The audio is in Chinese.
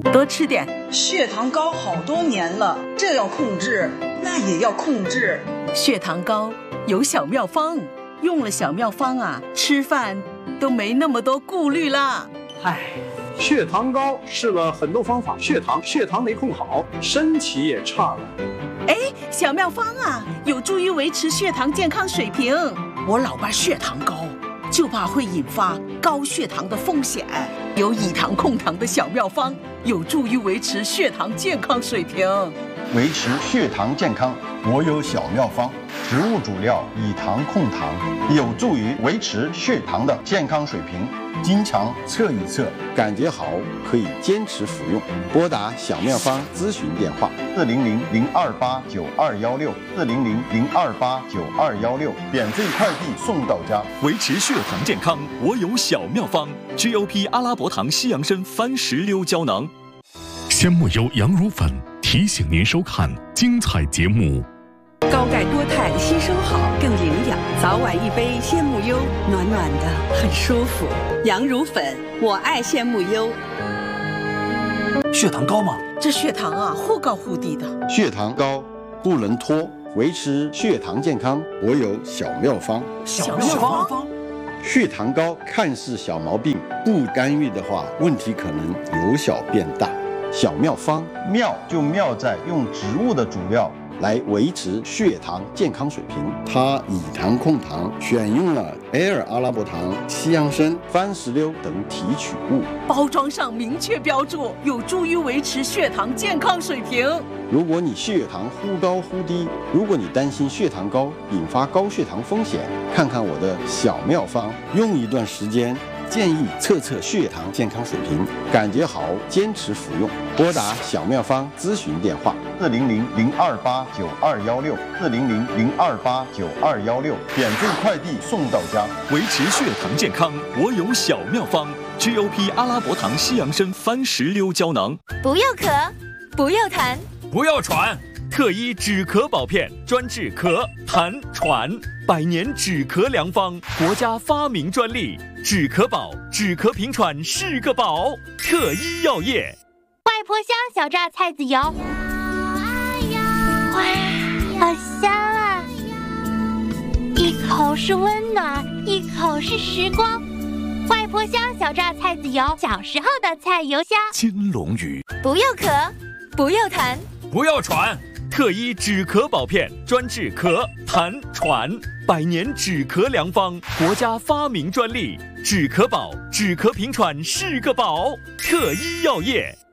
多吃点。 血糖高好多年了，这要控制，那也要控制。 血糖高有小妙方，用了小妙方啊，吃饭都没那么多顾虑了。 血糖高试了很多方法，血糖没控好，身体也差了。 小妙方啊，有助于维持血糖健康水平。我老爸血糖高，就怕会引发高血糖的风险。有以糖控糖的小妙方，有助于维持血糖健康水平。 维持血糖健康，我有小妙方。植物主料以糖控糖，有助于维持血糖的健康水平。经常测一测，感觉好可以坚持服用。拨打小妙方咨询电话：400-028-9216，400-028-9216，免费快递送到家。 维持血糖健康，我有小妙方 ：GOP 阿拉伯糖西洋参番石榴胶囊。 鲜木优羊乳粉提醒您收看精彩节目。 高钙多肽吸收好，更营养。早晚一杯鲜木优，暖暖的，很舒服。羊乳粉，我爱鲜木优。 血糖高吗？ 这血糖啊，忽高忽低的。 血糖高不能拖，维持血糖健康，我有小妙方。 小妙方。 血糖高看似小毛病，不干预的话，问题可能由小变大。小妙方妙就妙在用植物的主料来维持血糖健康水平。它以糖控糖，选用了埃尔阿拉伯糖、西洋参、番石榴等提取物， 包装上明确标注，有助于维持血糖健康水平。 如果你血糖忽高忽低，如果你担心血糖高引发高血糖风险，看看我的小妙方，用一段时间，建议测测血糖健康水平，感觉好坚持服用。拨打小妙方咨询电话：400-028-9216，400-028-9216，免费快递送到家。 维持血糖健康，我有小妙方 ：GOP 阿拉伯糖西洋参番石榴胶囊。 不要咳，不要痰， 不要喘，特医止咳宝片，专治咳、痰、喘，100年止咳良方，国家发明专利。止咳宝，止咳平喘是个宝。特医药业。 外婆香小榨菜籽油，哇，好香啊！一口是温暖，一口是时光。外婆香小榨菜籽油，小时候的菜油香。 金龙鱼。 不要咳，不要痰， 不要喘，特医止咳宝片，专治咳、痰、喘，100年止咳良方，国家发明专利。止咳宝，止咳平喘是个宝。特医药业。